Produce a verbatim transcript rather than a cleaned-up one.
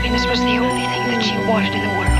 happiness was the only thing that she wanted in the world.